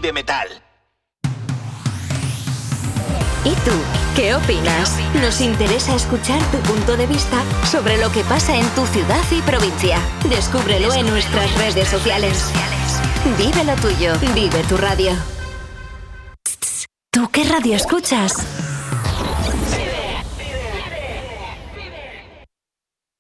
de metal. ¿Y tú? ¿Qué opinas? Nos interesa escuchar tu punto de vista sobre lo que pasa en tu ciudad y provincia. Descúbrelo en nuestras redes sociales. Vive lo tuyo, vive tu radio. ¿Tú qué radio escuchas?